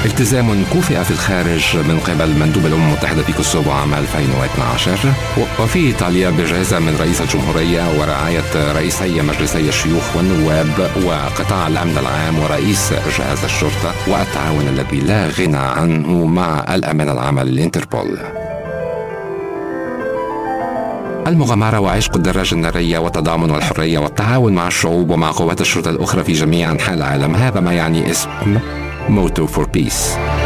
التزام كافئ في الخارج من قبل مندوب الأمم المتحدة في كوسوفو عام 2012. وفي إيطاليا بجائزة من رئيس الجمهورية ورعاية رئيسي مجلسي الشيوخ والنواب وقطاع الأمن العام ورئيس جهاز الشرطة، والتعاون الذي لا غنى عنه مع الأمين العام للإنتربول. المغامرة وعشق الدراجة النارية والتضامن والحرية والتعاون مع الشعوب ومع قوات الشرطة الأخرى في جميع أنحاء العالم، هذا ما يعني اسم موتو فور بيس.